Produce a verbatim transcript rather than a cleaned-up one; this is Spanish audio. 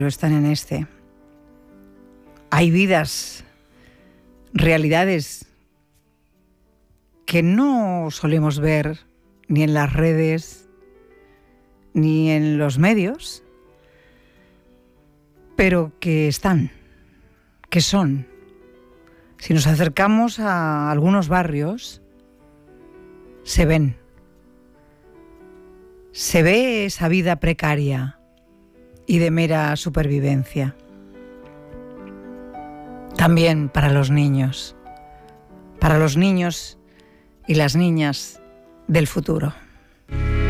están en este. Hay vidas, realidades que no solemos ver ni en las redes ni en los medios, pero que están, que son. Si nos acercamos a algunos barrios, se ven. Se ve esa vida precaria y de mera supervivencia. También para los niños, para los niños y las niñas del futuro.